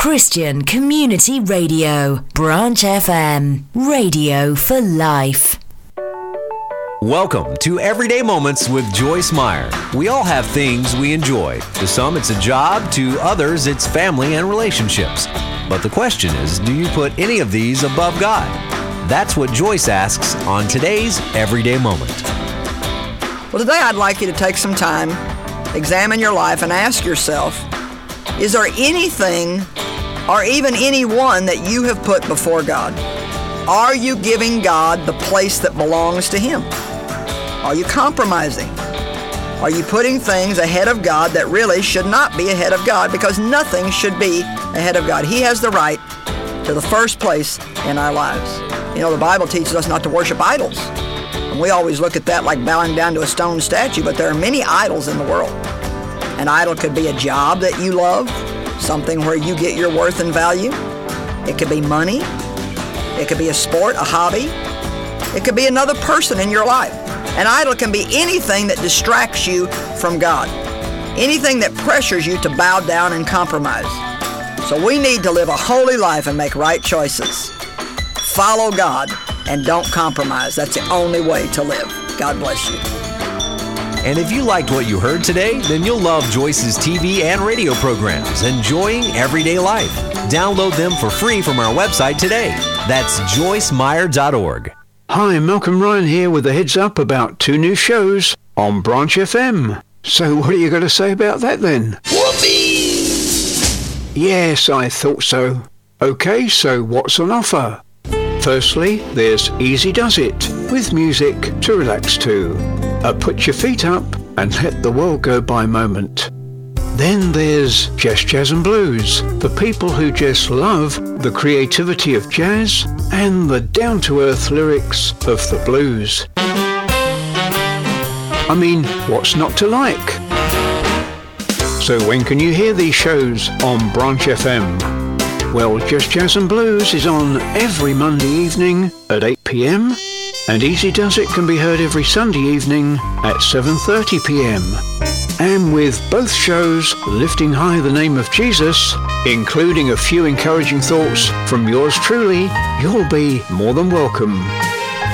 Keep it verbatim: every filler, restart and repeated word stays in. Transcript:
Christian Community Radio, Branch F M, radio for life. Welcome to Everyday Moments with Joyce Meyer. We all have things we enjoy. To some, it's a job. To others, it's family and relationships. But the question is, do you put any of these above God? That's what Joyce asks on today's Everyday Moment. Well, today I'd like you to take some time, examine your life, and ask yourself, is there anything or even anyone that you have put before God? Are you giving God the place that belongs to Him? Are you compromising? Are you putting things ahead of God that really should not be ahead of God? Because nothing should be ahead of God. He has the right to the first place in our lives. You know, the Bible teaches us not to worship idols. And we always look at that like bowing down to a stone statue, but there are many idols in the world. An idol could be a job that you love, something where you get your worth and value. It could be money. It could be a sport, a hobby. It could be another person in your life. An idol can be anything that distracts you from God, anything that pressures you to bow down and compromise. So we need to live a holy life and make right choices. Follow God and don't compromise. That's the only way to live. God bless you. And if you liked what you heard today, then you'll love Joyce's T V and radio programs, Enjoying Everyday Life. Download them for free from our website today. That's joyce meyer dot org. Hi, Malcolm Ryan here with a heads up about two new shows on Branch F M. So what are you going to say about that then? Whoopee! Yes, I thought so. Okay, so what's on offer? Firstly, there's Easy Does It, with music to relax to. A put your feet up and let the world go by moment. Then there's Just Jazz and Blues, for people who just love the creativity of jazz and the down-to-earth lyrics of the blues. I mean, what's not to like? So when can you hear these shows on Branch F M? Well, Just Jazz and Blues is on every Monday evening at eight p.m. and Easy Does It can be heard every Sunday evening at seven thirty p.m. And with both shows lifting high the name of Jesus, including a few encouraging thoughts from yours truly, you'll be more than welcome.